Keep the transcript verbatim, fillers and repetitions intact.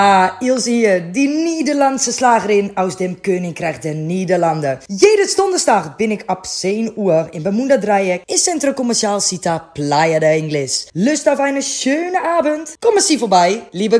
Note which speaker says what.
Speaker 1: Ah, Ilse hier, die Nederlandse Slagerin aus dem Königreich der Niederlanden. Jedes Donnerstag bin ich ab zehn Uhr im Bermuda Dreieck im Centro Comercial Cita Playa de Ingles. Lust auf eine schöne Abend? Kommen Sie vorbei, liebe